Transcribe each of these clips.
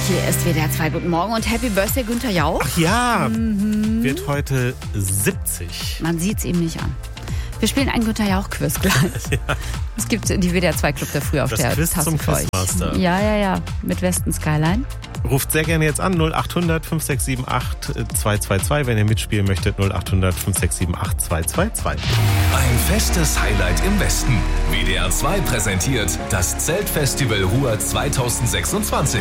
Hier ist WDR 2. Guten Morgen und Happy Birthday Günther Jauch. Ach ja, wird heute 70. Man sieht es ihm nicht an. Wir spielen einen Günther Jauch-Quiz gleich. Ja. Es gibt die WDR 2 Club der Frühaufsteher. Das Quiz zum Quizmaster. Ja. Mit Westen Skyline. Ruft sehr gerne jetzt an, 0800 5678 222, wenn ihr mitspielen möchtet, 0800 5678 222. Ein festes Highlight im Westen. WDR 2 präsentiert das Zeltfestival Ruhr 2026.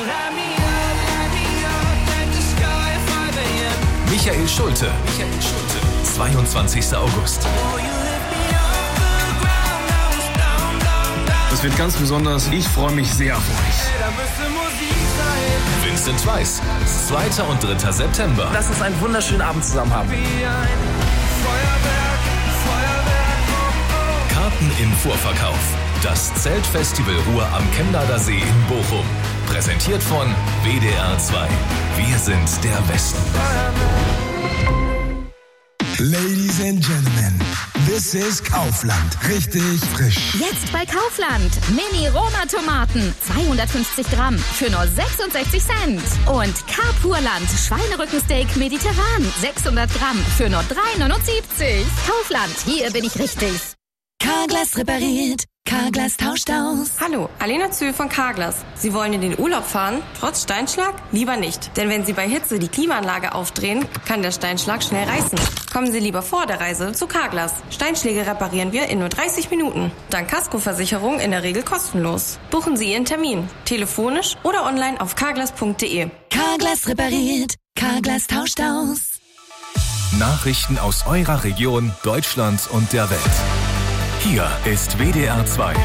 Michael Schulte. 22. August. Das wird ganz besonders. Ich freue mich sehr auf euch. Vincent Weiss, 2. und 3. September. Lass uns einen wunderschönen Abend zusammen haben. Karten im Vorverkauf. Das Zeltfestival Ruhr am Chemnader See in Bochum. Präsentiert von WDR 2. Wir sind der Westen. Ladies and Gentlemen, this is Kaufland. Richtig frisch. Jetzt bei Kaufland. Mini-Roma-Tomaten. 250 Gramm für nur 66 Cent. Und Carpurland Schweinerückensteak mediterran. 600 Gramm für nur 3,79. Kaufland, hier bin ich richtig. Carglass repariert. Carglass tauscht aus. Hallo, Alena Zühl von Carglass. Sie wollen in den Urlaub fahren, trotz Steinschlag? Lieber nicht. Denn wenn Sie bei Hitze die Klimaanlage aufdrehen, kann der Steinschlag schnell reißen. Kommen Sie lieber vor der Reise zu Carglass. Steinschläge reparieren wir in nur 30 Minuten. Dank Kaskoversicherung in der Regel kostenlos. Buchen Sie Ihren Termin. Telefonisch oder online auf carglass.de. Carglass repariert. Carglass tauscht aus. Nachrichten aus eurer Region, Deutschland und der Welt. Hier ist WDR 2.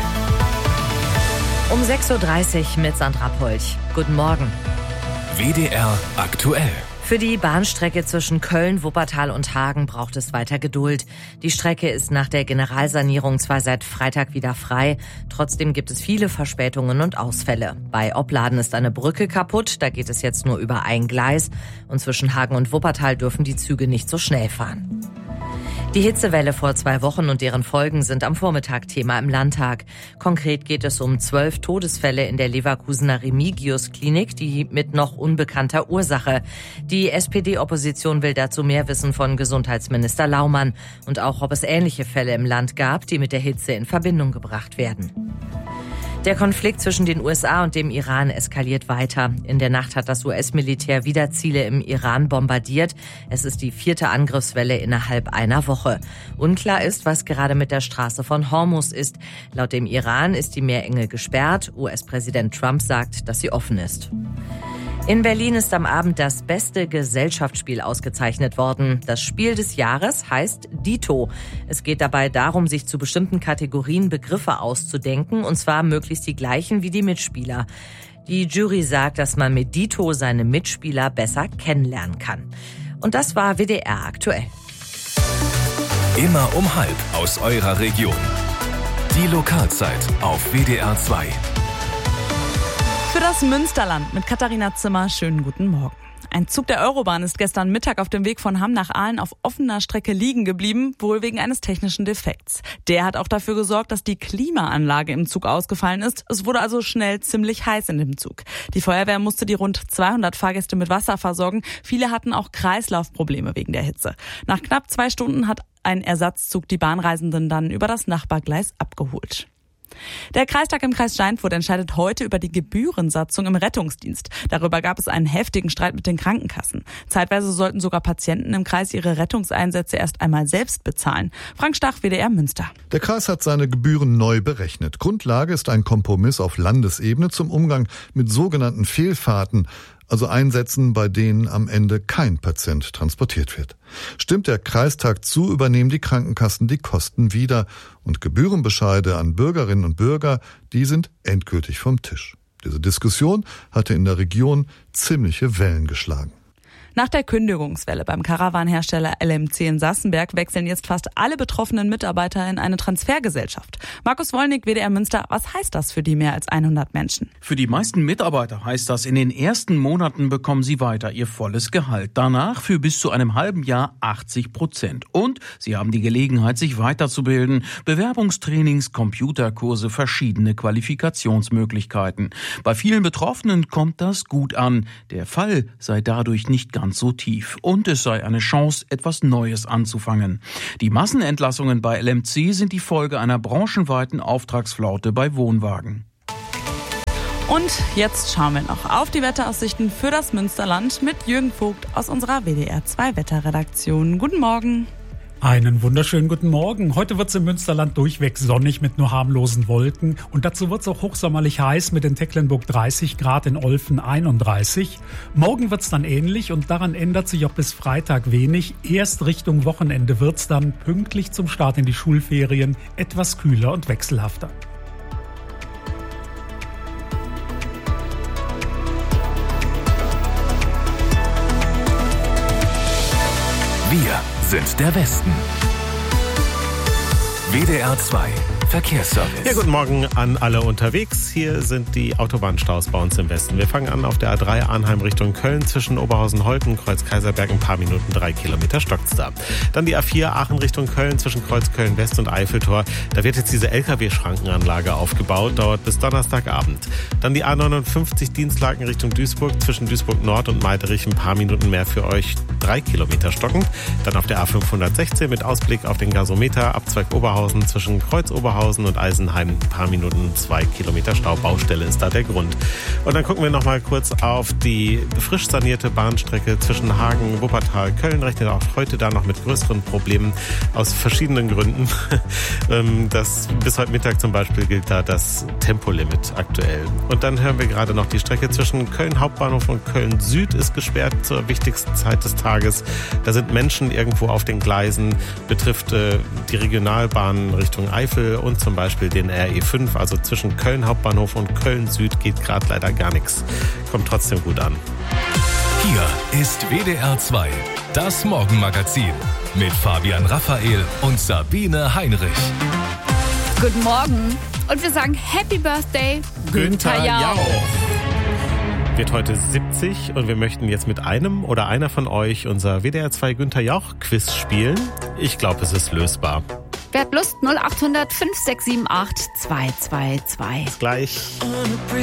Um 6.30 Uhr mit Sandra Polch. Guten Morgen. WDR aktuell. Für die Bahnstrecke zwischen Köln, Wuppertal und Hagen braucht es weiter Geduld. Die Strecke ist nach der Generalsanierung zwar seit Freitag wieder frei, trotzdem gibt es viele Verspätungen und Ausfälle. Bei Opladen ist eine Brücke kaputt, da geht es jetzt nur über ein Gleis und zwischen Hagen und Wuppertal dürfen die Züge nicht so schnell fahren. Die Hitzewelle vor 2 Wochen und deren Folgen sind am Vormittag Thema im Landtag. Konkret geht es um 12 Todesfälle in der Leverkusener Remigius-Klinik, die mit noch unbekannter Ursache. Die SPD-Opposition will dazu mehr wissen von Gesundheitsminister Laumann und auch, ob es ähnliche Fälle im Land gab, die mit der Hitze in Verbindung gebracht werden. Der Konflikt zwischen den USA und dem Iran eskaliert weiter. In der Nacht hat das US-Militär wieder Ziele im Iran bombardiert. Es ist die 4. Angriffswelle innerhalb einer Woche. Unklar ist, was gerade mit der Straße von Hormuz ist. Laut dem Iran ist die Meerenge gesperrt. US-Präsident Trump sagt, dass sie offen ist. In Berlin ist am Abend das beste Gesellschaftsspiel ausgezeichnet worden. Das Spiel des Jahres heißt Dito. Es geht dabei darum, sich zu bestimmten Kategorien Begriffe auszudenken, und zwar möglichst die gleichen wie die Mitspieler. Die Jury sagt, dass man mit Dito seine Mitspieler besser kennenlernen kann. Und das war WDR aktuell. Immer um 12:30 aus eurer Region. Die Lokalzeit auf WDR 2. Für das Münsterland mit Katharina Zimmer, schönen guten Morgen. Ein Zug der Eurobahn ist gestern Mittag auf dem Weg von Hamm nach Aalen auf offener Strecke liegen geblieben, wohl wegen eines technischen Defekts. Der hat auch dafür gesorgt, dass die Klimaanlage im Zug ausgefallen ist. Es wurde also schnell ziemlich heiß in dem Zug. Die Feuerwehr musste die rund 200 Fahrgäste mit Wasser versorgen. Viele hatten auch Kreislaufprobleme wegen der Hitze. Nach knapp 2 Stunden hat ein Ersatzzug die Bahnreisenden dann über das Nachbargleis abgeholt. Der Kreistag im Kreis Steinfurt entscheidet heute über die Gebührensatzung im Rettungsdienst. Darüber gab es einen heftigen Streit mit den Krankenkassen. Zeitweise sollten sogar Patienten im Kreis ihre Rettungseinsätze erst einmal selbst bezahlen. Frank Stach, WDR Münster. Der Kreis hat seine Gebühren neu berechnet. Grundlage ist ein Kompromiss auf Landesebene zum Umgang mit sogenannten Fehlfahrten, also Einsätzen, bei denen am Ende kein Patient transportiert wird. Stimmt der Kreistag zu, übernehmen die Krankenkassen die Kosten wieder und Gebührenbescheide an Bürgerinnen und Bürger, die sind endgültig vom Tisch. Diese Diskussion hatte in der Region ziemliche Wellen geschlagen. Nach der Kündigungswelle beim Caravan-Hersteller LMC in Sassenberg wechseln jetzt fast alle betroffenen Mitarbeiter in eine Transfergesellschaft. Markus Wollnick, WDR Münster, was heißt das für die mehr als 100 Menschen? Für die meisten Mitarbeiter heißt das, in den ersten Monaten bekommen sie weiter ihr volles Gehalt. Danach für bis zu einem halben Jahr 80%. Und sie haben die Gelegenheit, sich weiterzubilden. Bewerbungstrainings, Computerkurse, verschiedene Qualifikationsmöglichkeiten. Bei vielen Betroffenen kommt das gut an. Der Fall sei dadurch nicht ganz so tief. Und es sei eine Chance, etwas Neues anzufangen. Die Massenentlassungen bei LMC sind die Folge einer branchenweiten Auftragsflaute bei Wohnwagen. Und jetzt schauen wir noch auf die Wetteraussichten für das Münsterland mit Jürgen Vogt aus unserer WDR 2 Wetterredaktion. Guten Morgen. Einen wunderschönen guten Morgen. Heute wird es im Münsterland durchweg sonnig mit nur harmlosen Wolken. Und dazu wird es auch hochsommerlich heiß mit in Tecklenburg 30 Grad, in Olfen 31. Morgen wird es dann ähnlich und daran ändert sich auch bis Freitag wenig. Erst Richtung Wochenende wird es dann pünktlich zum Start in die Schulferien etwas kühler und wechselhafter. Wir sind der Westen. WDR 2 Verkehrsservice. Ja, guten Morgen an alle unterwegs. Hier sind die Autobahnstaus bei uns im Westen. Wir fangen an auf der A3 Arnheim Richtung Köln zwischen Oberhausen-Holten, Kreuz Kaiserberg, ein paar Minuten, 3 Kilometer stockt's da. Dann die A4 Aachen Richtung Köln zwischen Kreuz Köln-West und Eiffeltor. Da wird jetzt diese LKW-Schrankenanlage aufgebaut, dauert bis Donnerstagabend. Dann die A59 Dienstlaken Richtung Duisburg zwischen Duisburg Nord und Meiderich, ein paar Minuten mehr für euch, 3 Kilometer stockend. Dann auf der A516 mit Ausblick auf den Gasometer, Abzweig Oberhausen zwischen Kreuz Oberhausen und Eisenheim, ein paar Minuten, 2 Kilometer Stau. Baustelle ist da der Grund. Und dann gucken wir noch mal kurz auf die frisch sanierte Bahnstrecke zwischen Hagen, Wuppertal, Köln. Rechnet auch heute da noch mit größeren Problemen aus verschiedenen Gründen. Bis heute Mittag zum Beispiel gilt da das Tempolimit aktuell. Und dann hören wir gerade noch die Strecke zwischen Köln Hauptbahnhof und Köln Süd ist gesperrt zur wichtigsten Zeit des Tages. Da sind Menschen irgendwo auf den Gleisen, betrifft die Regionalbahnen Richtung Eifel und zum Beispiel den RE5, also zwischen Köln Hauptbahnhof und Köln Süd geht gerade leider gar nichts. Kommt trotzdem gut an. Hier ist WDR 2, das Morgenmagazin mit Fabian Raphael und Sabine Heinrich. Guten Morgen und wir sagen Happy Birthday, Günther Jauch. Wird heute 70 und wir möchten jetzt mit einem oder einer von euch unser WDR 2 Günther Jauch Quiz spielen. Ich glaube, es ist lösbar. Wer hat Lust? 0800 5678 222. Bis gleich.